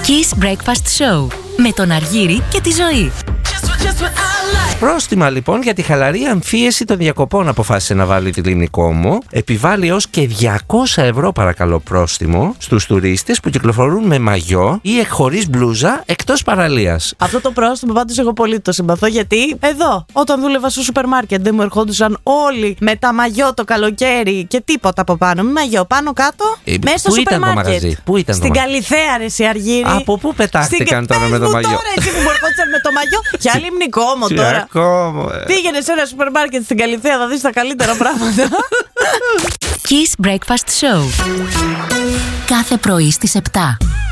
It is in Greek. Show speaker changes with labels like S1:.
S1: Kiss Breakfast Show με τον Αργύρη και τη Ζωή.
S2: Πρόστιμα λοιπόν για τη χαλαρή αμφίεση των διακοπών αποφάσισε να βάλει τη Λιμνικόμο. Επιβάλλει ως και 200 ευρώ παρακαλώ πρόστιμο στους τουρίστες που κυκλοφορούν με μαγιό ή χωρίς μπλούζα εκτός παραλίας.
S3: Αυτό το πρόστιμο πάντως εγώ πολύ το συμπαθώ, γιατί εδώ όταν δούλευα στο σούπερ μάρκετ δεν μου ερχόντουσαν όλοι με τα μαγιό το καλοκαίρι και τίποτα από πάνω. Με μαγιό πάνω κάτω μέσα στο σούπερ μάρκετ.
S2: Πού ήταν
S3: στην Καλιθέα, ρε εσύ Αργύρη.
S2: Από πού πετάχτηκαν τώρα με το μαγιό?
S3: Τώρα εσύ που μου ερχόντουσαν με το μαγιό. Για Λιμνικόμο τώρα. Πήγαινε σε ένα σούπερ μάρκετ στην Καλιθέα, θα δεις τα καλύτερα πράγματα.
S1: Kiss Breakfast Show. Κάθε πρωί στις 7.